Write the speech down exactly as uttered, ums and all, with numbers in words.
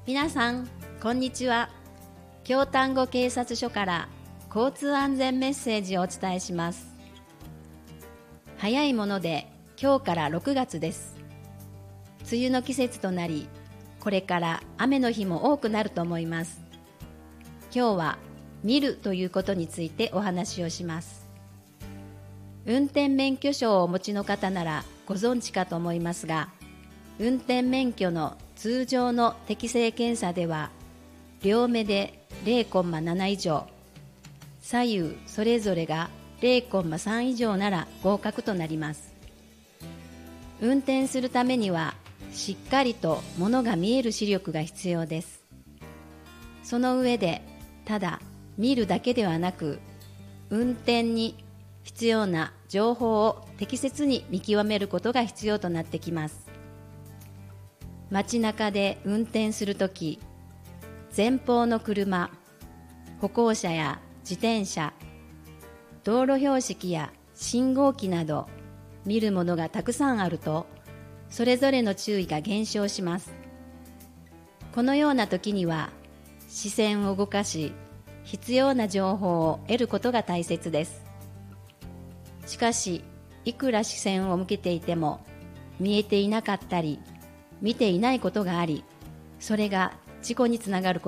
皆さんこんにちは。京丹後警察署から交通安全メッセージをお伝えします。早いもので今日からろくがつです。梅雨の季節となり、これから雨の日も多くなると思います。今日は見るということについてお話をします。運転免許証をお持ちの方ならご存知かと思いますが、運転免許の通常の適正検査では両目で れいコンマなな 以上、左右それぞれが れいコンマさん 以上なら合格となります。運転するためにはしっかりと物が見える視力が必要です。その上でただ見るだけではなく、運転に必要な情報を適切に見極めることが必要となってきます。街中で運転するとき、前方の車、歩行者や自転車、道路標識や信号機など見るものがたくさんあると、それぞれの注意が減少します。このような時には視線を動かし、必要な情報を得ることが大切です。しかし、いくら視線を向けていても見えていなかったり見ていないことがあり、それが事故につながること